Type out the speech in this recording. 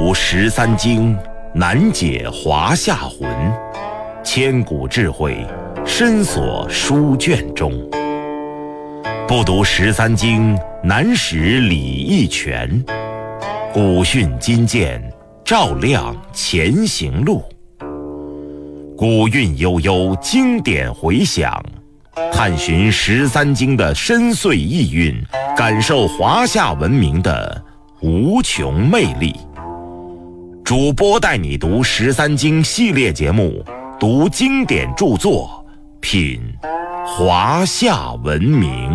读13经，难解华夏魂。千古智慧，深锁书卷中。不读13经，难识礼义权。古训今鉴，照亮前行路。古韵悠悠，经典回响，探寻13经的深邃意蕴，感受华夏文明的无穷魅力。主播带你读13经系列节目，读经典著作，品华夏文明。